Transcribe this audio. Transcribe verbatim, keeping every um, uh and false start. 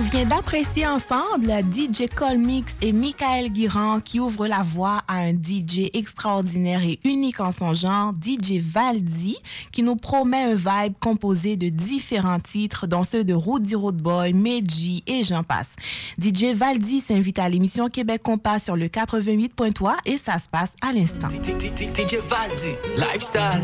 vient d'apprécier ensemble D J Colmix et Michael Guirand qui ouvrent la voie à un D J extraordinaire et unique en son genre, D J Valdi, qui nous promet un vibe composé de différents titres, dont ceux de Rudy Road Boy, Meji et j'en passe. D J Valdi s'invite à l'émission Québec Compas sur le quatre-vingt-huit point trois et ça se passe à l'instant. D J Valdi, lifestyle.